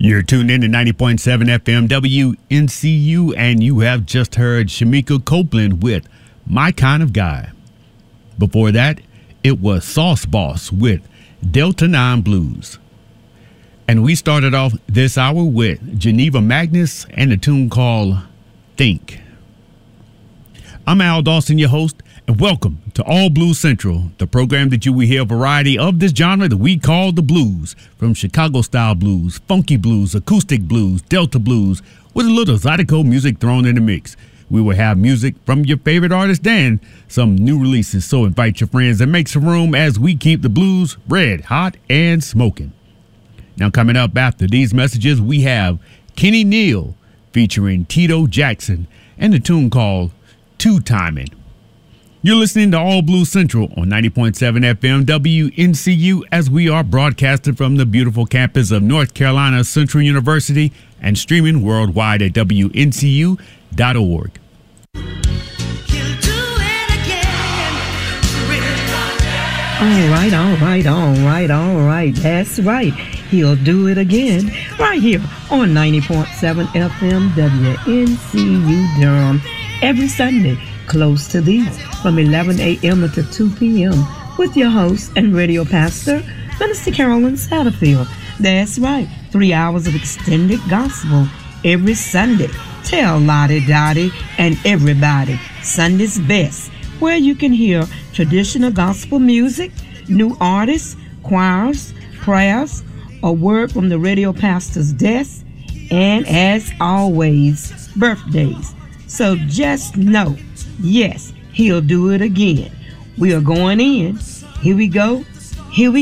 You're tuned in to 90.7 FM WNCU, and you have just heard Shamika Copeland with My Kind of Guy. Before that, it was Sauce Boss with Delta 9 Blues. And we started off this hour with Geneva Magnus and a tune called Think. I'm Al Dawson, your host, and welcome to All Blues Central, the program that you will hear a variety of this genre that we call the blues, from Chicago-style blues, funky blues, acoustic blues, Delta blues, with a little Zydeco music thrown in the mix. We will have music from your favorite artist and some new releases, so invite your friends and make some room as we keep the blues red, hot, and smoking. Now, coming up after these messages, we have Kenny Neal featuring Tito Jackson and a tune called Two Timing. You're listening to All Blues Central on 90.7 FM WNCU as we are broadcasting from the beautiful campus of North Carolina Central University and streaming worldwide at WNCU.org. All right. That's right. He'll do it again right here on 90.7 FM WNCU Durham every Sunday, close to thee, from 11 a.m. to 2 p.m. with your host and radio pastor, Minister Carolyn Satterfield. That's right, 3 hours of extended gospel every Sunday. Tell Lottie Dottie and everybody, Sunday's best, where you can hear traditional gospel music, new artists, choirs, prayers, a word from the radio pastor's desk, and as always, birthdays. So just know, yes, he'll do it again. We are going in. Here we go.